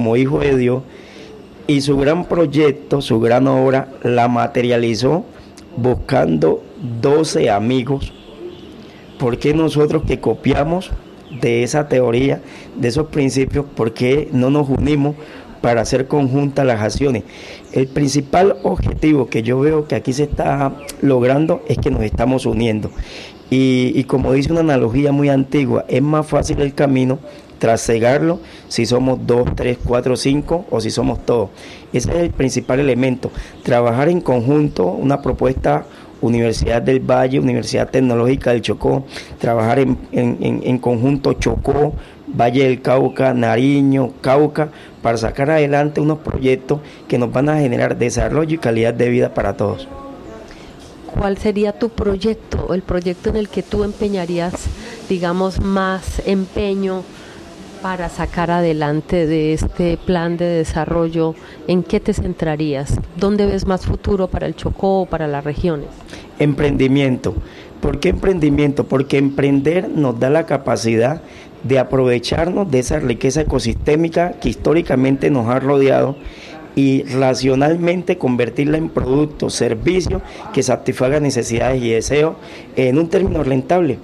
como hijo de Dios, y su gran proyecto, su gran obra, la materializó buscando 12 amigos. ¿Por qué nosotros que copiamos de esa teoría, de esos principios, por qué no nos unimos para hacer conjuntas las acciones? El principal objetivo que yo veo que aquí se está logrando es que nos estamos uniendo. Y como dice una analogía muy antigua, es más fácil el camino trasegarlo si somos 2, 3, 4, 5 o si somos todos. Ese es el principal elemento, trabajar en conjunto, una propuesta Universidad del Valle, Universidad Tecnológica del Chocó, trabajar en conjunto Chocó, Valle del Cauca, Nariño, Cauca, para sacar adelante unos proyectos que nos van a generar desarrollo y calidad de vida para todos. ¿Cuál sería tu proyecto, el proyecto en el que tú empeñarías, digamos, más empeño para sacar adelante de este plan de desarrollo? ¿En qué te centrarías? ¿Dónde ves más futuro para el Chocó o para las regiones? Emprendimiento. ¿Por qué emprendimiento? Porque emprender nos da la capacidad de aprovecharnos de esa riqueza ecosistémica que históricamente nos ha rodeado y racionalmente convertirla en productos, servicios que satisfagan necesidades y deseos en un término rentable.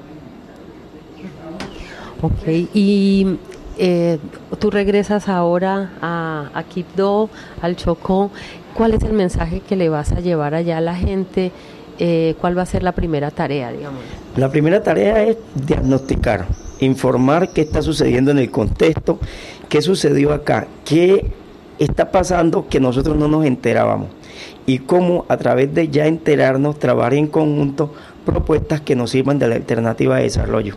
Ok, y tú regresas ahora a Quibdó, al Chocó. ¿Cuál es el mensaje que le vas a llevar allá a la gente? ¿Cuál va a ser la primera tarea, digamos? La primera tarea es diagnosticar, informar qué está sucediendo en el contexto, qué sucedió acá, qué está pasando que nosotros no nos enterábamos y cómo a través de ya enterarnos, trabajar en conjunto propuestas que nos sirvan de la alternativa de desarrollo.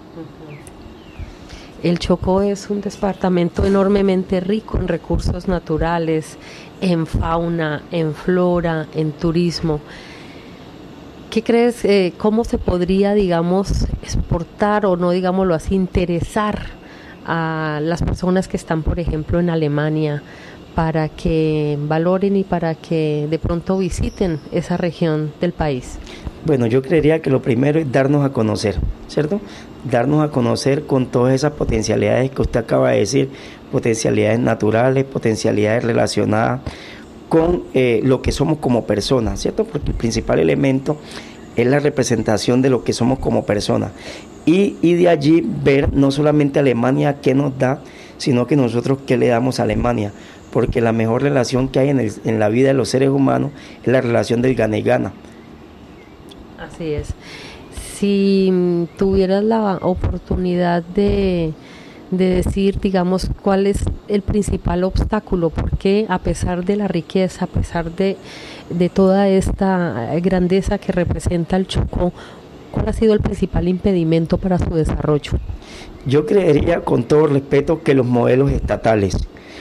El Chocó es un departamento enormemente rico en recursos naturales, en fauna, en flora, en turismo. ¿Qué crees, cómo se podría, digamos, exportar o no, digámoslo así, interesar a las personas que están, por ejemplo, en Alemania para que valoren y para que de pronto visiten esa región del país? Bueno, yo creería que lo primero es darnos a conocer, ¿cierto? Darnos a conocer con todas esas potencialidades que usted acaba de decir, potencialidades naturales, potencialidades relacionadas con lo que somos como personas, ¿cierto? Porque el principal elemento es la representación de lo que somos como personas. Y de allí ver no solamente Alemania qué nos da, sino que nosotros qué le damos a Alemania. Porque la mejor relación que hay en la vida de los seres humanos es la relación del gana y gana. Así es. Si tuvieras la oportunidad de decir, digamos, cuál es el principal obstáculo, porque a pesar de la riqueza, a pesar de toda esta grandeza que representa el Chocó, ¿cuál ha sido el principal impedimento para su desarrollo? Yo creería, con todo respeto, que los modelos estatales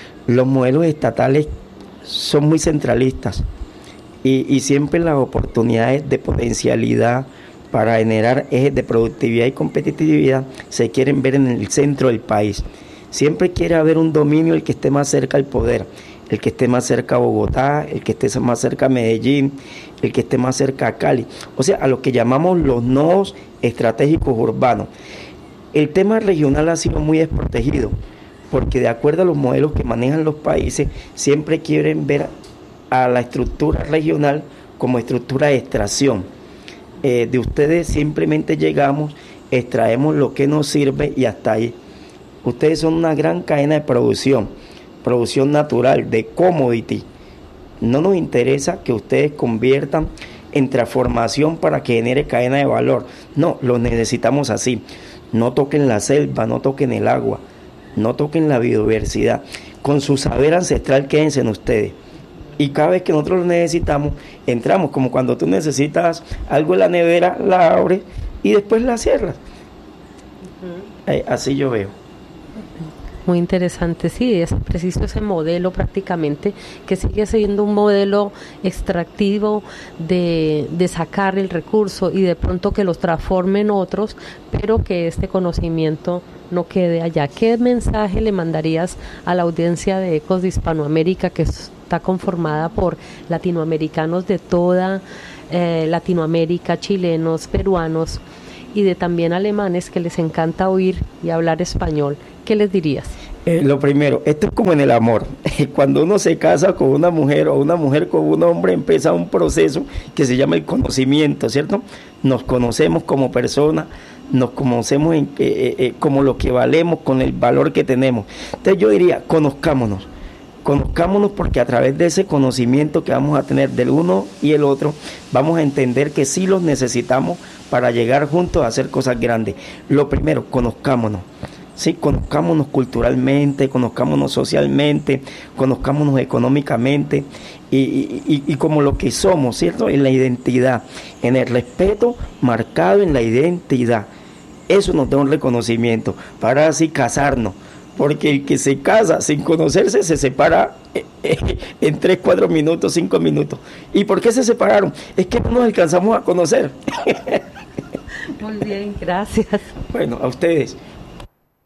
son muy centralistas y siempre las oportunidades de potencialidad para generar ejes de productividad y competitividad se quieren ver en el centro del país. Siempre quiere haber un dominio el que esté más cerca al poder, el que esté más cerca a Bogotá, el que esté más cerca a Medellín, el que esté más cerca a Cali, o sea, a lo que llamamos los nodos estratégicos urbanos. El tema regional ha sido muy desprotegido, porque de acuerdo a los modelos que manejan los países, siempre quieren ver a la estructura regional como estructura de extracción. De ustedes simplemente llegamos, extraemos lo que nos sirve y hasta ahí. Ustedes son una gran cadena de producción natural, de commodity. No nos interesa que ustedes conviertan en transformación para que genere cadena de valor. No, lo necesitamos así. No toquen la selva, no toquen el agua, no toquen la biodiversidad. Con su saber ancestral quédense en ustedes. Y cada vez que nosotros lo necesitamos, entramos, como cuando tú necesitas algo en la nevera, la abres y después la cierras. Así yo veo. Muy interesante, sí, es preciso ese modelo prácticamente, que sigue siendo un modelo extractivo de sacar el recurso y de pronto que los transformen otros, pero que este conocimiento no quede allá. ¿Qué mensaje le mandarías a la audiencia de Ecos de Hispanoamérica, que está conformada por latinoamericanos de toda Latinoamérica, chilenos, peruanos y de también alemanes que les encanta oír y hablar español? ¿Qué les dirías? Lo primero, esto es como en el amor. Cuando uno se casa con una mujer o una mujer con un hombre, empieza un proceso que se llama el conocimiento, ¿cierto? Nos conocemos como personas, nos conocemos como lo que valemos, con el valor que tenemos. Entonces yo diría, conozcámonos porque a través de ese conocimiento que vamos a tener del uno y el otro, vamos a entender que sí los necesitamos para llegar juntos a hacer cosas grandes. Lo primero, conozcámonos. Sí, conozcámonos culturalmente, conozcámonos socialmente, conozcámonos económicamente y como lo que somos, ¿cierto? En la identidad, en el respeto marcado en la identidad. Eso nos da un reconocimiento para así casarnos, porque el que se casa sin conocerse se separa en 3, 4 minutos, 5 minutos. ¿Y por qué se separaron? Es que no nos alcanzamos a conocer. Muy bien, gracias. Bueno, a ustedes.